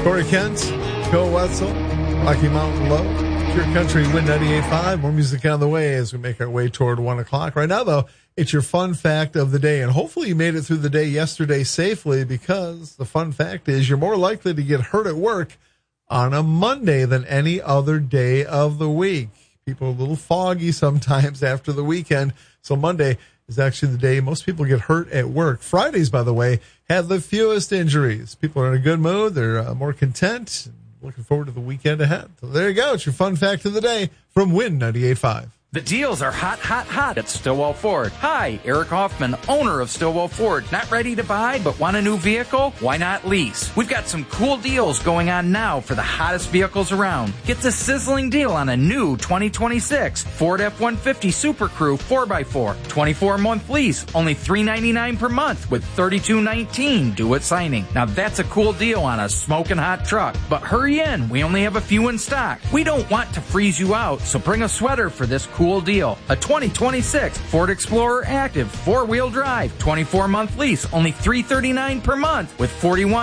Corey Kent, Bill Wetzel, Rocky Mountain Low, Pure Country, Win 98.5. More music on the way as we make our way toward 1 o'clock. Right now, though, it's your fun fact of the day. And hopefully you made it through the day yesterday safely, because the fun fact is you're more likely to get hurt at work on a Monday than any other day of the week. People are a little foggy sometimes after the weekend. So Monday is actually the day most people get hurt at work. Fridays, by the way, have the fewest injuries. People are in a good mood. They're more content. Looking forward to the weekend ahead. So there you go. It's your fun fact of the day from Win 98.5. The deals are hot, hot, hot at Stillwell Ford. Hi, Eric Hoffman, owner of Stillwell Ford. Not ready to buy, but want a new vehicle? Why not lease? We've got some cool deals going on now for the hottest vehicles around. Get the sizzling deal on a new 2026 Ford F-150 Super Crew 4x4. 24-month lease, only $399 per month with $32.19 due at signing. Now that's a cool deal on a smoking hot truck. But hurry in, we only have a few in stock. We don't want to freeze you out, so bring a sweater for this cool deal. A 2026 Ford Explorer Active 4-wheel drive, 24-month lease, only $339 per month with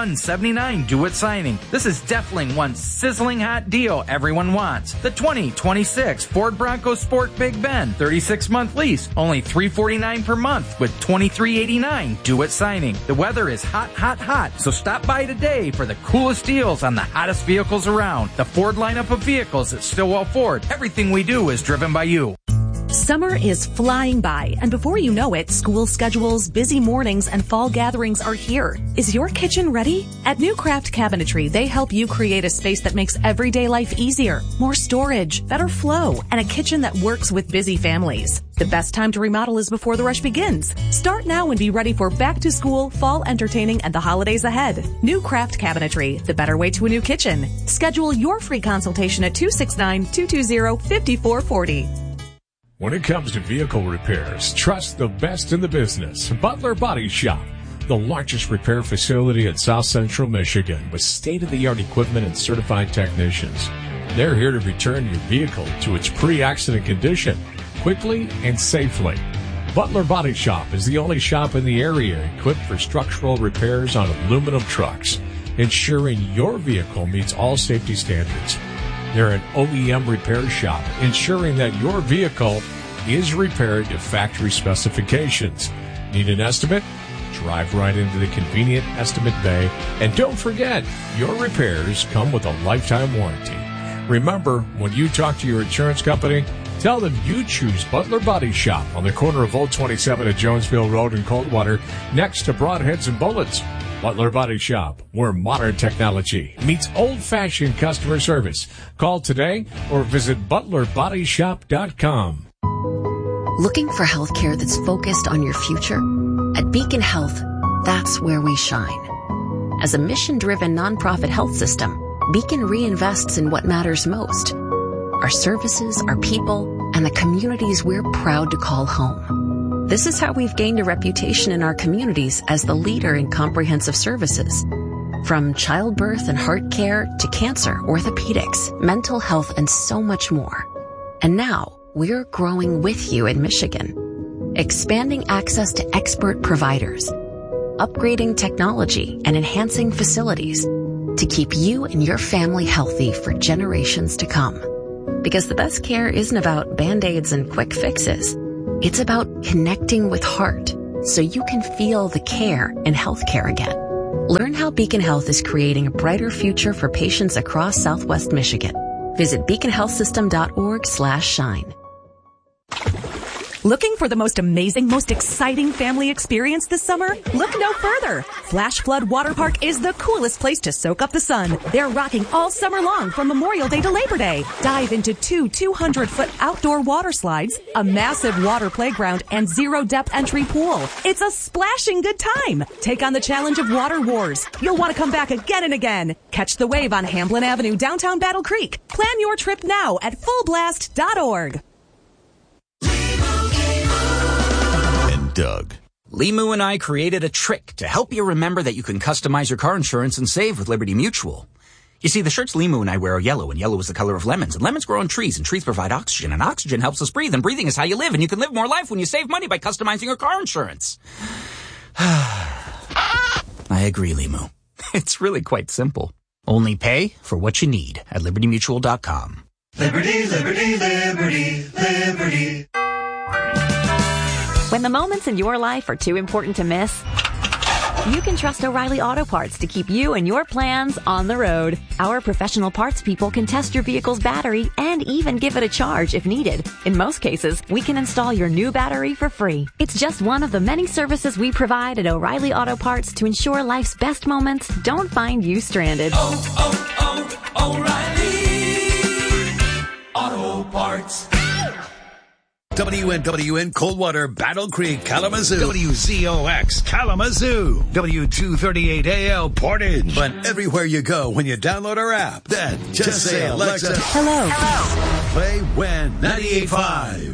$41.79 due at signing. This is definitely one sizzling hot deal everyone wants. The 2026 Ford Bronco Sport Big Bend, 36-month lease, only $349 per month with $23.89 due at signing. The weather is hot, hot, hot, so stop by today for the coolest deals on the hottest vehicles around. The Ford lineup of vehicles at Stillwell Ford. Everything we do is driven by you. Summer is flying by, and before you know it, school schedules, busy mornings, and fall gatherings are here. Is your kitchen ready? At New Craft Cabinetry, they help you create a space that makes everyday life easier, more storage, better flow, and a kitchen that works with busy families. The best time to remodel is before the rush begins. Start now and be ready for back to school, fall entertaining, and the holidays ahead. New Craft Cabinetry, the better way to a new kitchen. Schedule your free consultation at 269-220-5440. When it comes to vehicle repairs, trust the best in the business. Butler Body Shop, the largest repair facility in South Central Michigan with state-of-the-art equipment and certified technicians. They're here to return your vehicle to its pre-accident condition quickly and safely. Butler Body Shop is the only shop in the area equipped for structural repairs on aluminum trucks, ensuring your vehicle meets all safety standards. They're an OEM repair shop, ensuring that your vehicle is repaired to factory specifications. Need an estimate? Drive right into the convenient estimate bay. And don't forget, your repairs come with a lifetime warranty. Remember, when you talk to your insurance company, tell them you choose Butler Body Shop on the corner of Old 27 at Jonesville Road in Coldwater, next to Broadheads and Bullets. Butler Body Shop, where modern technology meets old-fashioned customer service. Call today or visit butlerbodyshop.com. Looking for healthcare that's focused on your future? At Beacon Health, that's where we shine. As a mission-driven nonprofit health system, Beacon reinvests in what matters most: our services, our people, and the communities we're proud to call home. This is how we've gained a reputation in our communities as the leader in comprehensive services. From childbirth and heart care to cancer, orthopedics, mental health, and so much more. And now, we're growing with you in Michigan, expanding access to expert providers, upgrading technology, and enhancing facilities to keep you and your family healthy for generations to come. Because the best care isn't about Band-Aids and quick fixes. It's about connecting with heart so you can feel the care in healthcare again. Learn how Beacon Health is creating a brighter future for patients across Southwest Michigan. Visit beaconhealthsystem.org/shine. Looking for the most amazing, most exciting family experience this summer? Look no further. Flash Flood Water Park is the coolest place to soak up the sun. They're rocking all summer long from Memorial Day to Labor Day. Dive into two 200-foot outdoor water slides, a massive water playground, and zero-depth entry pool. It's a splashing good time. Take on the challenge of Water Wars. You'll want to come back again and again. Catch the wave on Hamblin Avenue, downtown Battle Creek. Plan your trip now at fullblast.org. Doug. Limu and I created a trick to help you remember that you can customize your car insurance and save with Liberty Mutual. You see, the shirts Limu and I wear are yellow, and yellow is the color of lemons, and lemons grow on trees, and trees provide oxygen, and oxygen helps us breathe, and breathing is how you live, and you can live more life when you save money by customizing your car insurance. I agree, Limu. It's really quite simple. Only pay for what you need at libertymutual.com. Liberty, liberty, liberty, liberty. When the moments in your life are too important to miss, you can trust O'Reilly Auto Parts to keep you and your plans on the road. Our professional parts people can test your vehicle's battery and even give it a charge if needed. In most cases, we can install your new battery for free. It's just one of the many services we provide at O'Reilly Auto Parts to ensure life's best moments don't find you stranded. O'Reilly Auto Parts. WNWN Coldwater, Battle Creek, Kalamazoo. WZOX Kalamazoo. W238AL Portage. But everywhere you go when you download our app, then just say, Alexa, Hello. play When 98.5.